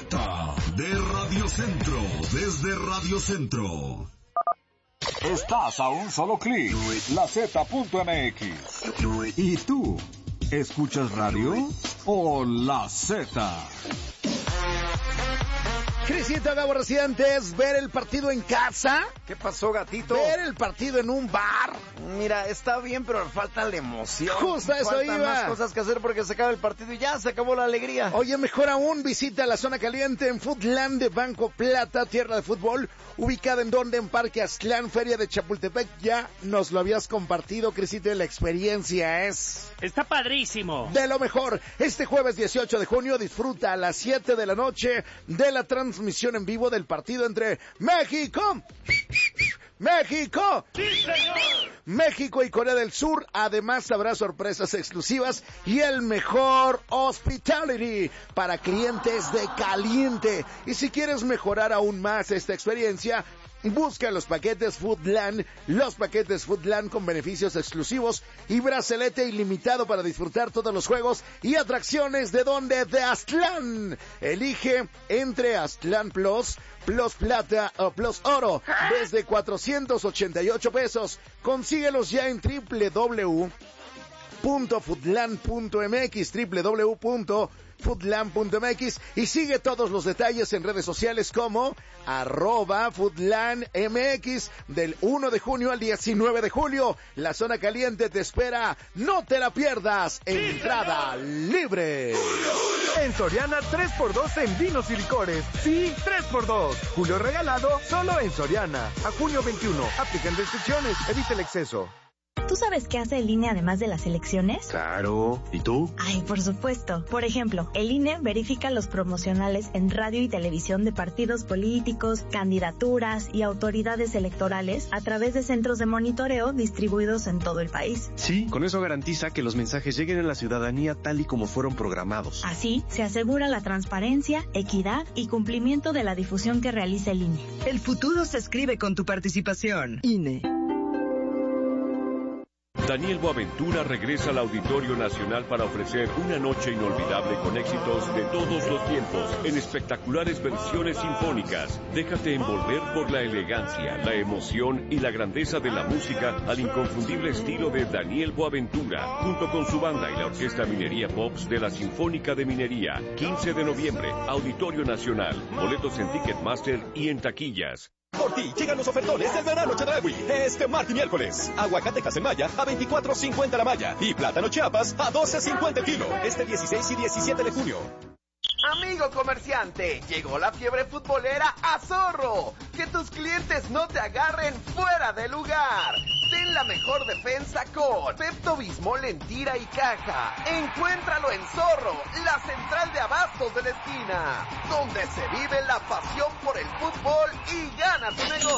Z de Radio Centro, desde Radio Centro. Estás a un solo clic, LaZ.mx. ¿Y tú? ¿Escuchas radio o La Z? Crisito, Gabo Residentes, ver el partido en casa. ¿Qué pasó, gatito? Ver el partido en un bar. Mira, está bien, pero falta la emoción. Justo eso Faltan iba. más cosas que hacer porque se acaba el partido y ya se acabó la alegría. Oye, mejor aún, visita la zona caliente en Foodland de Banco Plata, tierra de fútbol, ubicada en donde, en Parque Aztlán, Feria de Chapultepec. Ya nos lo habías compartido, Crisito, y la experiencia está padrísimo. De lo mejor. Este jueves 18 de junio disfruta a las 7 de la noche de la transmisión en vivo del partido entre México, ¡sí, señor! México y Corea del Sur. Además habrá sorpresas exclusivas y el mejor hospitality para clientes de caliente. Y si quieres mejorar aún más esta experiencia, busca los paquetes Foodland con beneficios exclusivos y bracelete ilimitado para disfrutar todos los juegos y atracciones de Aztlán. Elige entre Aztlán Plus Plata o Plus Oro desde 488 pesos. Consíguelos ya en www.foodland.mx, y sigue todos los detalles en redes sociales como @foodlandmx. Del 1 de junio al 19 de julio, la zona caliente te espera. No te la pierdas. Entrada libre. En Soriana, 3x2 en vinos y licores. Sí, 3x2. Julio regalado, solo en Soriana. A junio 21. Aplican restricciones. Evita el exceso. ¿Tú sabes qué hace el INE además de las elecciones? Claro. ¿Y tú? Ay, por supuesto. Por ejemplo, el INE verifica los promocionales en radio y televisión de partidos políticos, candidaturas y autoridades electorales a través de centros de monitoreo distribuidos en todo el país. Sí, con eso garantiza que los mensajes lleguen a la ciudadanía tal y como fueron programados. Así, se asegura la transparencia, equidad y cumplimiento de la difusión que realiza el INE. El futuro se escribe con tu participación. INE. Daniel Boaventura regresa al Auditorio Nacional para ofrecer una noche inolvidable con éxitos de todos los tiempos en espectaculares versiones sinfónicas. Déjate envolver por la elegancia, la emoción y la grandeza de la música al inconfundible estilo de Daniel Boaventura, junto con su banda y la Orquesta Minería Pops de la Sinfónica de Minería. 15 de noviembre, Auditorio Nacional. Boletos en Ticketmaster y en taquillas. Por ti llegan los ofertones del verano Chedraui. Este martes y miércoles. Aguacate Casemaya a 24.50 la malla. Y plátano Chiapas a 12.50 el kilo. Este 16 y 17 de junio. Amigo comerciante, llegó la fiebre futbolera a Zorro. Que tus clientes no te agarren fuera de lugar. Ten la mejor defensa con Pepto-Bismol en tira y caja. Encuéntralo en Zorro, la central de abastos de la esquina, donde se vive la pasión por el fútbol y gana tu negocio.